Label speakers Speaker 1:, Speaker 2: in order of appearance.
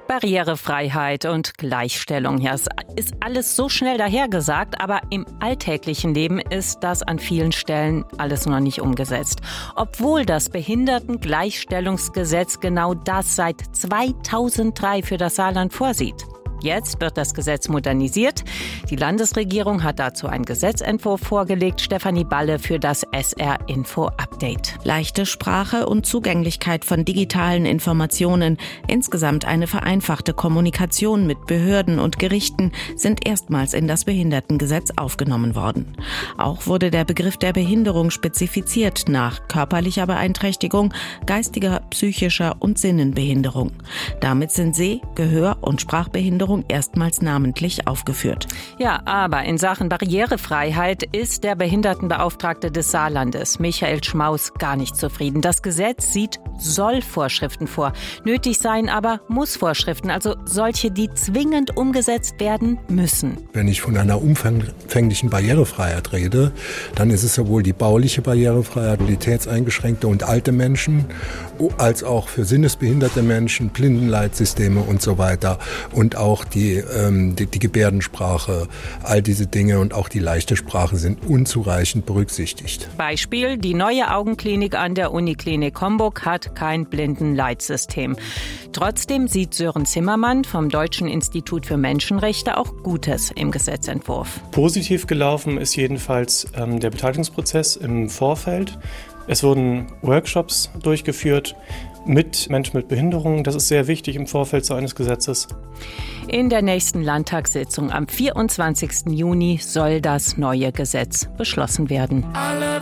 Speaker 1: Barrierefreiheit und Gleichstellung. Ja, es ist alles so schnell dahergesagt, aber im alltäglichen Leben ist das an vielen Stellen alles noch nicht umgesetzt. Obwohl das Behindertengleichstellungsgesetz genau das seit 2003 für das Saarland vorsieht. Jetzt wird das Gesetz modernisiert. Die Landesregierung hat dazu einen Gesetzentwurf vorgelegt. Stefanie Balle für das SR-Info-Update.
Speaker 2: Leichte Sprache und Zugänglichkeit von digitalen Informationen, insgesamt eine vereinfachte Kommunikation mit Behörden und Gerichten sind erstmals in das Behindertengesetz aufgenommen worden. Auch wurde der Begriff der Behinderung spezifiziert nach körperlicher Beeinträchtigung, geistiger, psychischer und Sinnenbehinderung. Damit sind Seh-, Gehör- und Sprachbehinderung erstmals namentlich aufgeführt.
Speaker 1: Ja, aber in Sachen Barrierefreiheit ist der Behindertenbeauftragte des Saarlandes, Michael Schmaus, gar nicht zufrieden. Das Gesetz sieht Soll-Vorschriften vor. Nötig seien aber Muss-Vorschriften, also solche, die zwingend umgesetzt werden müssen.
Speaker 3: Wenn ich von einer umfänglichen Barrierefreiheit rede, dann ist es sowohl die bauliche Barrierefreiheit, mobilitätseingeschränkte und alte Menschen, als auch für sinnesbehinderte Menschen, Blindenleitsysteme und so weiter und auch die Gebärdensprache, all diese Dinge und auch die leichte Sprache sind unzureichend berücksichtigt.
Speaker 1: Beispiel, die neue Augenklinik an der Uniklinik Homburg hat kein Blindenleitsystem. Trotzdem sieht Sören Zimmermann vom Deutschen Institut für Menschenrechte auch Gutes im Gesetzentwurf.
Speaker 4: Positiv gelaufen ist jedenfalls der Beteiligungsprozess im Vorfeld. Es wurden Workshops durchgeführt mit Menschen mit Behinderungen. Das ist sehr wichtig im Vorfeld so eines Gesetzes.
Speaker 1: In der nächsten Landtagssitzung am 24. Juni soll das neue Gesetz beschlossen werden.